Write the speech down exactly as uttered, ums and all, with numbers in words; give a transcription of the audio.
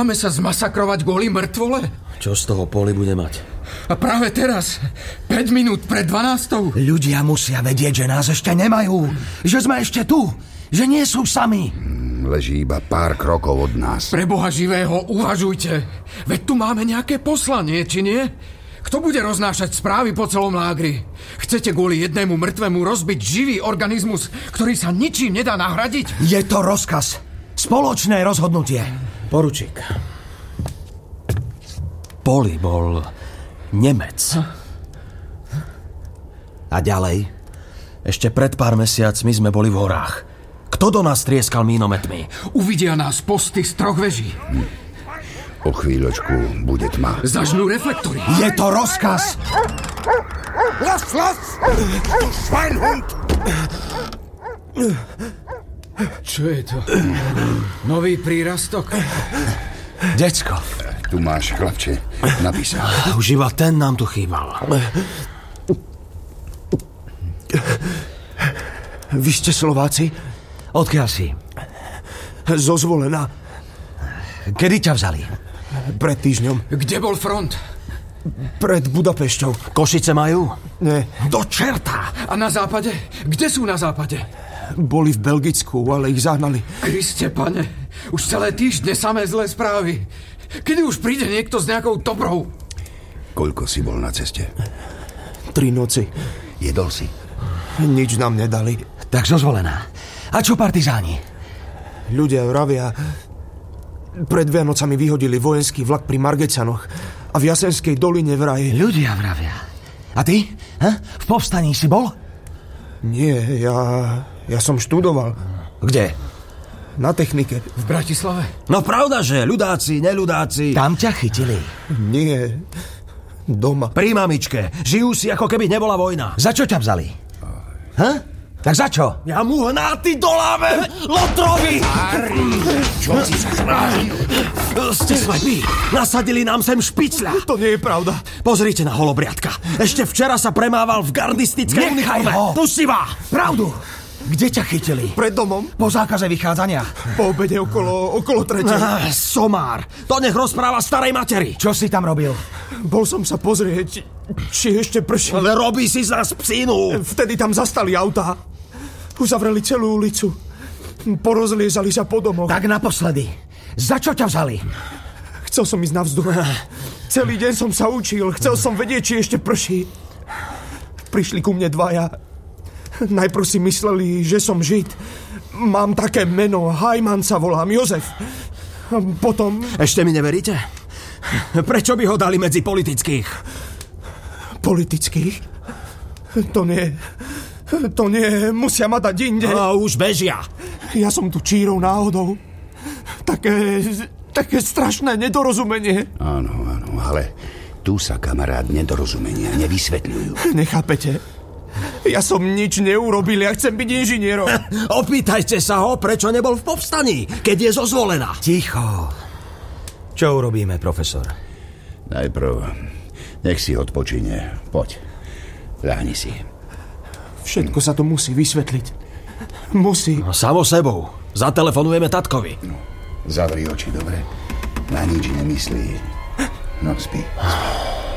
Necháme sa zmasakrovať kvôli mŕtvole? Čo z toho Poli bude mať? A práve teraz, päť minút pred dvanástou. Ľudia musia vedieť, že nás ešte nemajú. Že sme ešte tu. Že nie sú sami. Leží iba pár krokov od nás. Pre Boha živého, uvažujte. Veď tu máme nejaké poslanie, či nie? Kto bude roznášať správy po celom lágri? Chcete kvôli jednému mŕtvemu rozbiť živý organizmus, ktorý sa ničím nedá nahradiť? Je to rozkaz. Spoločné rozhodnutie. Poručík. Poli bol Nemec. A ďalej? Ešte pred pár mesiacmi sme boli v horách. Kto do nás trieskal mínometmi? Uvidia nás posty z troch veží. Hm. O chvíľočku bude tma. Zažnú reflektory. Je to rozkaz. Los, los! Du Schweinhund! Čo je to? Nový prírastok? Decko. Tu máš, chlapče, napísal. Už iba ten nám tu chýbal. Vy ste Slováci? Odkiaľ si? Zo Zvolena. Kedy ťa vzali? Pred týždňom. Kde bol front? Pred Budapešťou. Košice majú? Nie. Do čerta! A na západe? Kde sú na západe? Boli v Belgicku, ale ich zahnali. Kriste, pane, už celé týždne samé zlé správy. Kedy už príde niekto s nejakou dobrou? Koľko si bol na ceste? Tri noci. Jedol si? Nič nám nedali. Tak zo Zvolená. A čo partizáni? Ľudia vravia, pred Vianocami vyhodili vojenský vlak pri Margecanoch a v Jasenskej doline vraj... Ľudia vravia. A ty? Ha? V povstaní si bol? Nie, ja... ja som študoval. Kde? Na technike. V Bratislave? No pravda, že ľudáci, neľudáci... Tam ťa chytili. Nie, doma. Pri mamičke. Žijú si, ako keby nebola vojna. Za čo ťa vzali? Ha? Tak za čo? Ja mu hnáty do láve! Lotrovi! Čo si sa zmázil? Ste slepí. Nasadili nám sem špicľa. To nie je pravda. Pozrite na holobriadka. Ešte včera sa premával v gardistickej Nechaj uniforme. ho! Pustivá! Pravdu! Kde ťa chytili? Pred domom. Po zákaze vychádzania. Po obede okolo, okolo tretej. Ah, somár. To nech rozpráva starej materi. Čo si tam robil? Bol som sa pozrieť, či ešte prší. Ale robí si z nás psínu. Vtedy tam zastali autá. Uzavreli celú ulicu. Porozliezali sa po domoch. Tak naposledy. Za čo ťa vzali? Chcel som ísť na vzduch. Celý deň som sa učil. Chcel som vedieť, či ešte prší. Prišli ku mne dvaja. Najprv si mysleli, že som Žid. Mám také meno. Hajman sa volám. Jozef. Potom... Ešte mi neveríte? Prečo by ho dali medzi politických? Politických? To nie... To nie... Musia ma dať inde. A už bežia. Ja som tu čírou náhodou. Také... Také strašné nedorozumenie. Áno, áno, ale tu sa, kamarát, nedorozumenia nevysvetľujú. Nechápete? Ja som nič neurobil, ja chcem byť inžinierom. Opýtajte sa ho, prečo nebol v povstaní, keď je zo Zvolena. Ticho. Čo urobíme, profesor? Najprv, nech si odpočine. Poď, ľahni si. Všetko sa to musí vysvetliť. Musí. No, samo sebou. Zatelefonujeme tatkovi. No, zavri oči, dobre? Na nič nemyslí. No, spí. spí.